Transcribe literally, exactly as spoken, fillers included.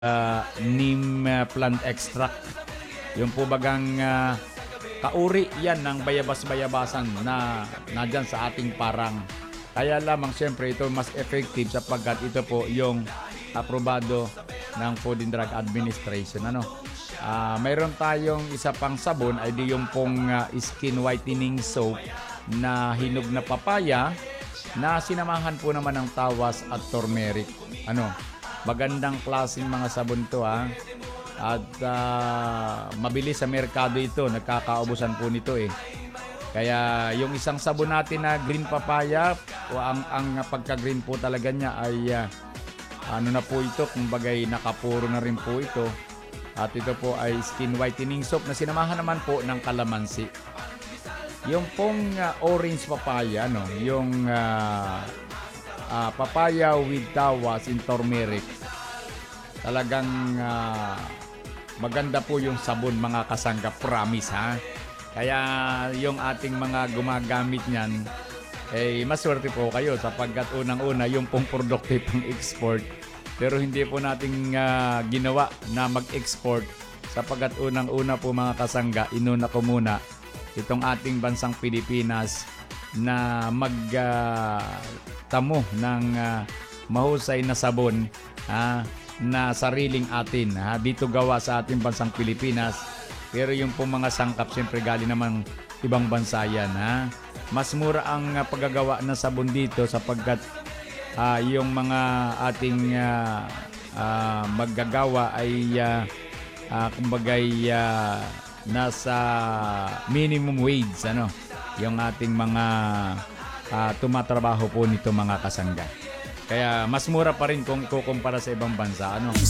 uh, neem uh, plant extract. Yung po bagang uh, kauri yan ng bayabas-bayabasan na nandyan sa ating parang. Kaya lamang siyempre ito mas effective sapagkat ito po yung aprobado ng Food and Drug Administration. Ano? Uh, mayroon tayong isa pang sabon ay di yung pong uh, skin whitening soap na hinog na papaya na sinamahan po naman ng tawas at turmeric. Ano? Magandang klaseng mga sabon to ha. At uh, mabilis sa merkado ito, nagkakaubusan po nito eh. Kaya yung isang sabon natin na green papaya, o ang ang pagka-green po talaga niya ay uh, ano na po ito, kumbagay nakapuro na rin po ito. At ito po ay skin whitening soap na sinamahan naman po ng kalamansi. Yung pong uh, orange papaya, no, yung uh, uh, papaya with tawas in turmeric. Talagang uh, maganda po yung sabon mga kasangga, promise ha. Kaya yung ating mga gumagamit niyan, eh maswerte po kayo sapagkat unang-una yung pong produkto pang export. Pero hindi po nating uh, ginawa na mag-export sapagkat unang-una po mga kasangga, inuna ko muna itong ating bansang Pilipinas na magtamo uh, ng uh, mahusay na sabon uh, na sariling atin ha, dito gawa sa ating bansang Pilipinas. Pero yung po mga sangkap siyempre galing naman ibang bansa yan ha. Mas mura ang uh, paggagawa ng sabon dito sapagkat uh, yung mga ating uh, uh, maggagawa ay uh, uh, kumbagay uh, nasa minimum wage ano yung ating mga uh, tumatrabaho po nito mga kasangga. Kaya mas mura pa rin kung ikukumpara sa ibang bansa ano.